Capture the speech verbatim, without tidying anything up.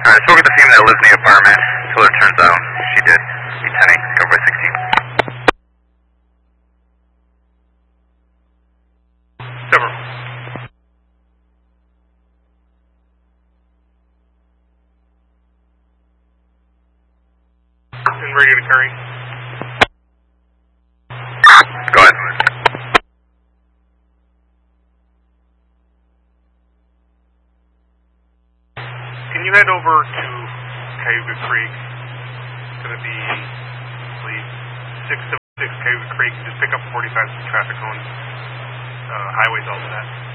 Alright, I spoke with the female that lives in the apartment. Told her it turns out she did. Be ten, go by sixteen. Several. And ready to carry. Go ahead. Can you head over to Cayuga Creek? It's going to be, I believe, six seventy-six Cayuga Creek. Just pick up forty-five traffic cones, uh, highways, all of that.